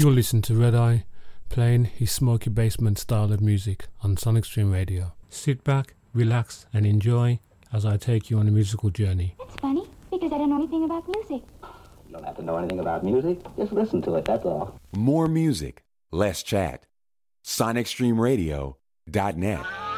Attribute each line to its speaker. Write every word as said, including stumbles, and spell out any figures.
Speaker 1: You'll listen to Red Eye playing his smoky basement style of music on Sonic Stream Radio. Sit back, relax, and enjoy as I take you on a musical journey.
Speaker 2: That's funny, because I don't know anything about music.
Speaker 3: You don't have to know anything about music. Just listen to it, that's all.
Speaker 4: More music, less chat. Sonic Stream Radio dot net.